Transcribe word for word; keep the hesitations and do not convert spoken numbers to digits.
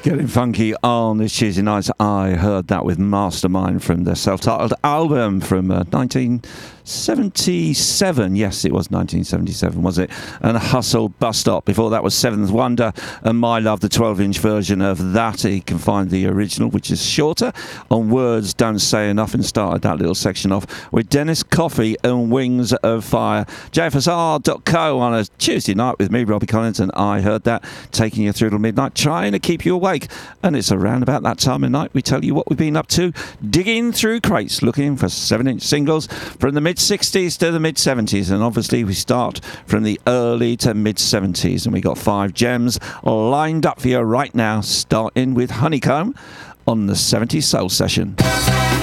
Getting funky on this Tuesday night. I heard that with Mastermind from their self-titled album from uh, nineteen seventy-seven. Yes, it was nineteen seventy-seven, was it? And Hustle Bus Stop. Before that was Seventh Wonder and My Love, the twelve-inch version of that. You can find the original, which is shorter, on Words Don't Say Enough, and started that little section off with Dennis Coffey and Wings of Fire. J F S R dot co on a Tuesday night with me, Robbie Collins, and I heard that, taking you through till midnight, trying to keep you awake. And it's around about that time of night we tell you what we've been up to, digging through crates, looking for seven-inch singles from the mid-sixties to the mid-seventies. And obviously we start from the early to mid-seventies, and we got five gems lined up for you right now, starting with Honeycomb on the seventies Soul Session.